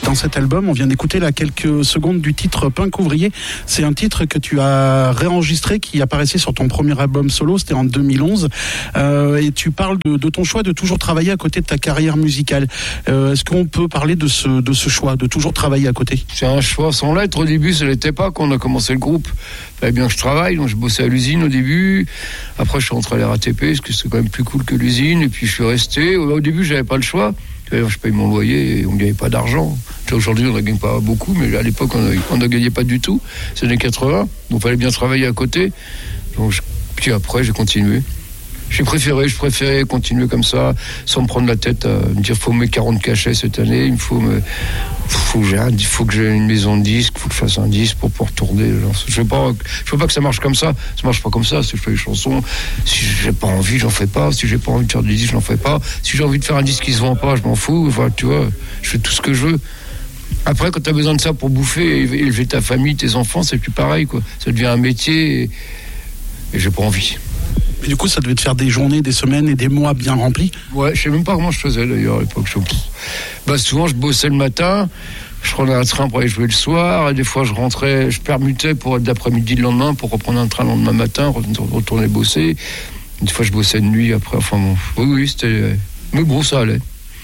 dans cet album. On vient d'écouter là quelques secondes du titre Punk Ouvrier. C'est un titre que tu as réenregistré, qui apparaissait sur ton premier album solo, c'était en 2011. Et tu parles de ton choix de toujours travailler à côté de ta carrière musicale. Est-ce qu'on peut parler de ce choix, de toujours travailler à côté ? C'est un choix sans lettre. Au début, ça l'était pas quand on a commencé le groupe. Il fallait bien que je travaille, donc je bossais à l'usine au début. Après, je suis rentré à la RATP, parce que c'est quand même plus cool que l'usine. Et puis, je suis resté. Au début, j'avais pas le choix. D'ailleurs, je paye mon loyer et on ne gagnait pas d'argent. Aujourd'hui, on ne gagne pas beaucoup, mais à l'époque, on ne gagnait pas du tout. C'est les années 80, donc il fallait bien travailler à côté. Donc, puis après, j'ai continué. Je préférais continuer comme ça, sans me prendre la tête à me dire faut mettre 40 cachets cette année, il faut que j'ai une maison de disques, il faut que je fasse un disque pour pouvoir tourner. Je veux pas que ça marche comme ça. Ça marche pas comme ça. Si je fais des chansons, si j'ai pas envie, j'en fais pas. Si j'ai pas envie de faire des disques, j'en fais pas. Si j'ai envie de faire un disque qui se vend pas, je m'en fous. Enfin, tu vois, je fais tout ce que je veux. Après, quand tu as besoin de ça pour bouffer et élever ta famille, tes enfants, c'est plus pareil, quoi. Ça devient un métier et j'ai pas envie. Mais du coup, ça devait te faire des journées, des semaines et des mois bien remplis. Ouais, je sais même pas comment je faisais d'ailleurs à l'époque. Souvent, je bossais le matin, je prenais un train pour aller jouer le soir, et des fois, je permutais pour être d'après-midi le lendemain, pour reprendre un train le lendemain matin, retourner bosser. Des fois, je bossais de nuit après. Enfin bon, oui, c'était. Mais bon, ça allait.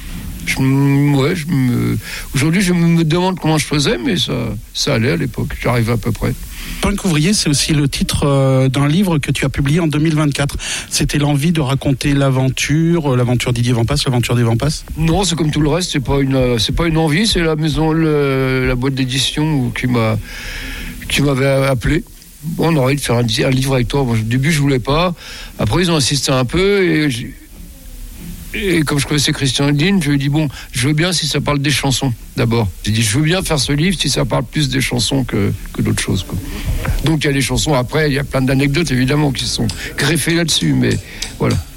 Aujourd'hui, je me demande comment je faisais, mais ça allait à l'époque. J'arrivais à peu près. Punk Ouvrier, c'est aussi le titre d'un livre que tu as publié en 2024. C'était l'envie de raconter l'aventure Didier Vampas, l'aventure des Vampas ? Non, c'est comme tout le reste, c'est pas une envie, c'est la boîte d'édition qui m'avait appelé. Bon, on aurait envie de faire un livre avec toi. Moi, au début, je voulais pas. Après, ils ont insisté un peu et comme je connaissais Christian Hedin, je lui ai dit bon, je veux bien si ça parle des chansons d'abord. J'ai dit je veux bien faire ce livre si ça parle plus des chansons que d'autres choses, quoi. Donc il y a les chansons, après il y a plein d'anecdotes évidemment qui sont greffées là-dessus, mais voilà.